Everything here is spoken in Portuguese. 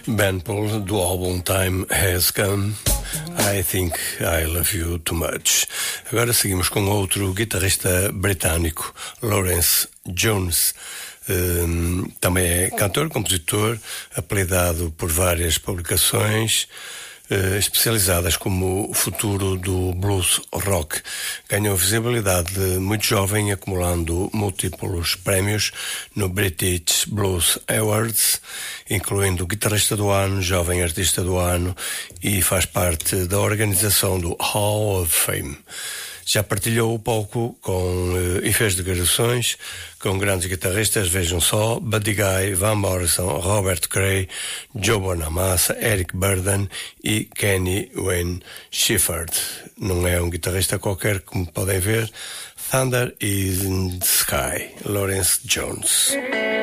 Ben Paul, do álbum Time Has Come, I Think I Love You Too Much. Agora seguimos com outro guitarrista britânico, Lawrence Jones. Também é cantor, compositor, apelidado por várias publicações especializadas como o futuro do blues rock. Ganhou visibilidade muito jovem, acumulando múltiplos prémios no British Blues Awards, incluindo Guitarrista do Ano, Jovem Artista do Ano, e faz parte da organização do Hall of Fame. Já partilhou o palco e fez declarações com grandes guitarristas, vejam só: Buddy Guy, Van Morrison, Robert Cray, Joe Bonamassa, Eric Burdon e Kenny Wayne Shepherd. Não é um guitarrista qualquer, como podem ver. Thunder in the Sky, Lawrence Jones.